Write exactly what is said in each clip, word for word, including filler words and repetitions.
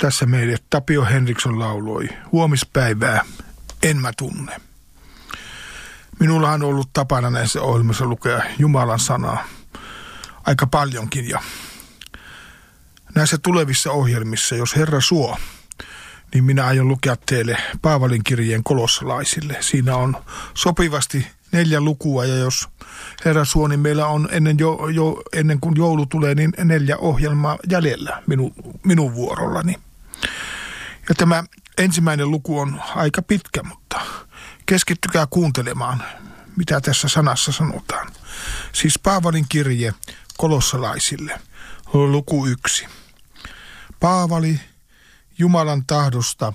Tässä meille Tapio Henriksson lauloi Huomispäivää en mä tunne. Minulla on ollut tapana näissä ohjelmissa lukea Jumalan sanaa aika paljonkin ja näissä tulevissa ohjelmissa, jos Herra suo, niin minä aion lukea teille Paavalin kirjeen kolossalaisille. Siinä on sopivasti neljä lukua ja jos Herra suo, niin meillä on ennen, jo, jo, ennen kuin joulu tulee, niin neljä ohjelmaa jäljellä minu, minun vuorollani. Ja tämä ensimmäinen luku on aika pitkä, mutta keskittykää kuuntelemaan, mitä tässä sanassa sanotaan. Siis Paavalin kirje kolossalaisille, luku yksi. Paavali, Jumalan tahdosta,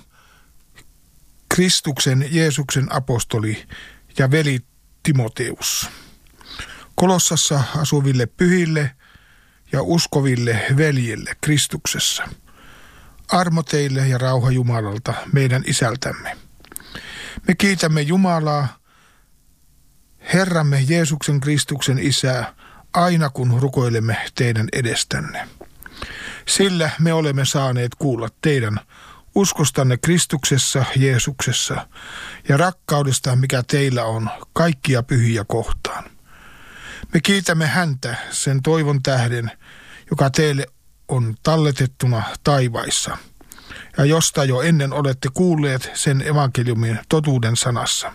Kristuksen Jeesuksen apostoli ja veli Timoteus. Kolossassa asuville pyhille ja uskoville veljille Kristuksessa. Armo teille ja rauha Jumalalta, meidän isältämme. Me kiitämme Jumalaa, Herramme Jeesuksen Kristuksen Isää, aina kun rukoilemme teidän edestänne. Sillä me olemme saaneet kuulla teidän uskostanne Kristuksessa Jeesuksessa ja rakkaudesta, mikä teillä on kaikkia pyhiä kohtaan. Me kiitämme häntä sen toivon tähden, joka teille on talletettuna taivaissa, ja josta jo ennen olette kuulleet sen evankeliumin totuuden sanassa,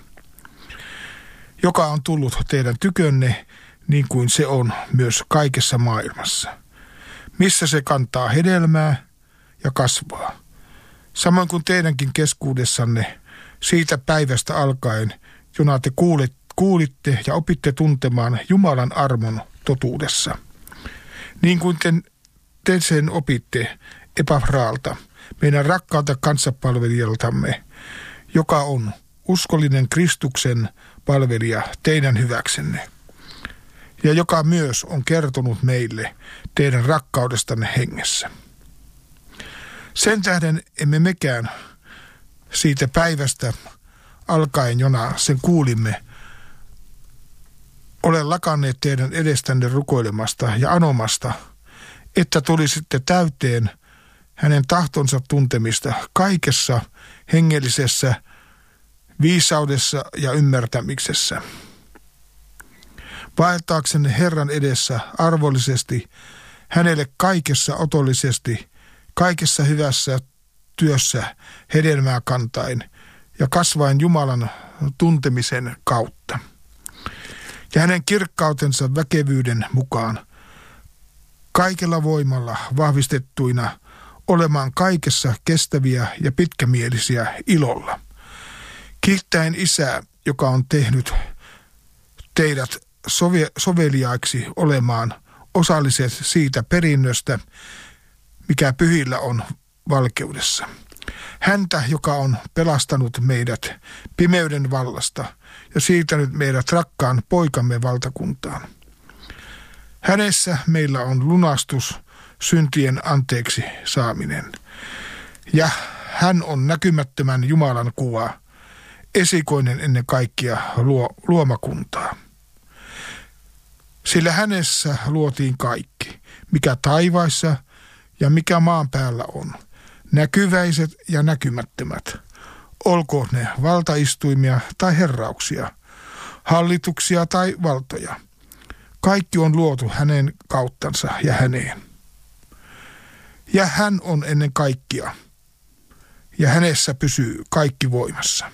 joka on tullut teidän tykönne niin kuin se on myös kaikessa maailmassa, missä se kantaa hedelmää ja kasvaa. Samoin kuin teidänkin keskuudessanne siitä päivästä alkaen, jona te kuulitte ja opitte tuntemaan Jumalan armon totuudessa. Niin kuin te, te sen opitte Epafraalta, meidän rakkaalta kanssapalvelijaltamme, joka on uskollinen Kristuksen palvelija teidän hyväksenne, ja joka myös on kertonut meille teidän rakkaudestanne hengessä. Sen tähden emme mekään siitä päivästä alkaen, jona sen kuulimme, ole lakanneet teidän edestänne rukoilemasta ja anomasta, että tulisitte täyteen hänen tahtonsa tuntemista kaikessa hengellisessä viisaudessa ja ymmärtämisessä. Vaeltaaksenne Herran edessä arvollisesti, hänelle kaikessa otollisesti, kaikessa hyvässä työssä hedelmää kantain ja kasvain Jumalan tuntemisen kautta. Ja hänen kirkkautensa väkevyyden mukaan kaikella voimalla vahvistettuina olemaan kaikessa kestäviä ja pitkämielisiä ilolla. Kiittäen Isää, joka on tehnyt teidät sove- soveliaiksi olemaan osalliset siitä perinnöstä, mikä pyhillä on valkeudessa. Häntä, joka on pelastanut meidät pimeyden vallasta ja siirtänyt meidät rakkaan poikamme valtakuntaan. Hänessä meillä on lunastus, syntien anteeksi saaminen. Ja hän on näkymättömän Jumalan kuva, esikoinen ennen kaikkia luo, luomakuntaa. Sillä hänessä luotiin kaikki, mikä taivaissa ja mikä maan päällä on, näkyväiset ja näkymättömät, olkoon ne valtaistuimia tai herrauksia, hallituksia tai valtoja. Kaikki on luotu hänen kauttansa ja häneen. Ja hän on ennen kaikkia, ja hänessä pysyy kaikki voimassa.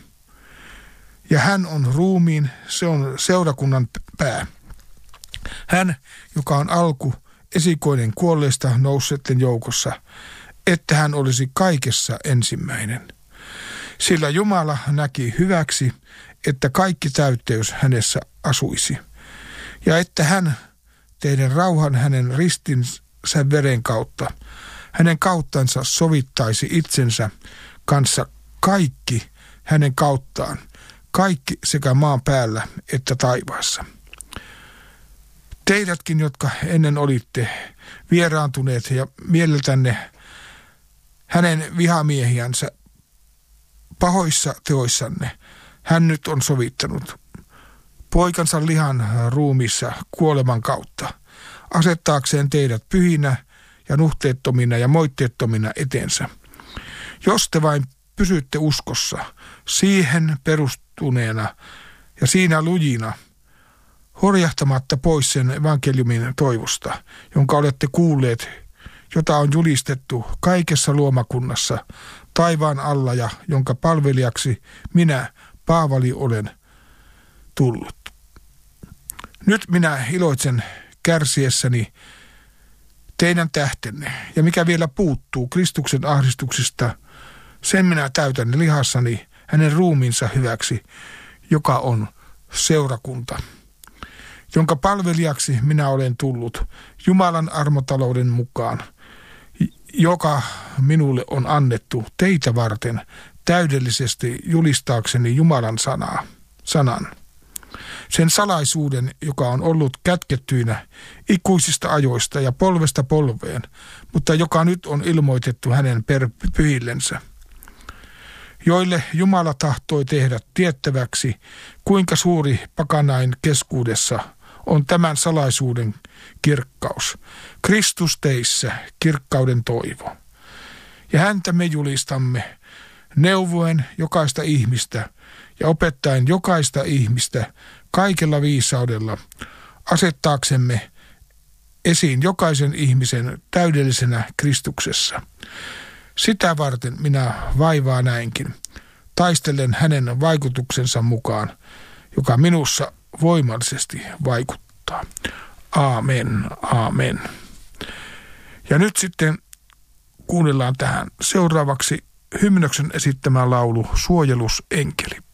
Ja hän on ruumiin, se on seurakunnan pää. Hän, joka on alku, esikoinen kuolleista nousseiden joukossa, että hän olisi kaikessa ensimmäinen. Sillä Jumala näki hyväksi, että kaikki täytteys hänessä asuisi, ja että hän teidän rauhan hänen ristinsä veren kautta, hänen kauttansa sovittaisi itsensä kanssa kaikki hänen kauttaan, kaikki sekä maan päällä että taivaassa. Teidätkin, jotka ennen olitte vieraantuneet ja mieleltänne hänen vihamiehiänsä pahoissa teoissanne, hän nyt on sovittanut poikansa lihan ruumiissa kuoleman kautta, asettaakseen teidät pyhinä ja nuhteettomina ja moitteettomina etensä, Jos te vain pysytte uskossa, siihen perustuneena ja siinä lujina, horjahtamatta pois sen evankeliumin toivosta, jonka olette kuulleet, jota on julistettu kaikessa luomakunnassa, taivaan alla ja jonka palvelijaksi minä, Paavali, olen tullut. Nyt minä iloitsen kärsiessäni teidän tähtenne, ja mikä vielä puuttuu Kristuksen ahdistuksista, sen minä täytän lihassani hänen ruumiinsa hyväksi, joka on seurakunta, jonka palvelijaksi minä olen tullut Jumalan armotalouden mukaan, joka minulle on annettu teitä varten täydellisesti julistaakseni Jumalan sanaa, sanan. Sen salaisuuden, joka on ollut kätkettyinä ikuisista ajoista ja polvesta polveen, mutta joka nyt on ilmoitettu hänen per pyhillensä, joille Jumala tahtoi tehdä tiettäväksi, kuinka suuri pakanain keskuudessa on tämän salaisuuden kirkkaus. Kristus teissä, kirkkauden toivo. Ja häntä me julistamme, neuvoen jokaista ihmistä ja opettaen jokaista ihmistä kaikella viisaudella, asettaaksemme esiin jokaisen ihmisen täydellisenä Kristuksessa. Sitä varten minä vaivaa näinkin, taistelen hänen vaikutuksensa mukaan, joka minussa voimallisesti vaikuttaa. Aamen, aamen. Ja nyt sitten kuunnellaan tähän seuraavaksi Hymnoksen esittämä laulu Suojelusenkeli.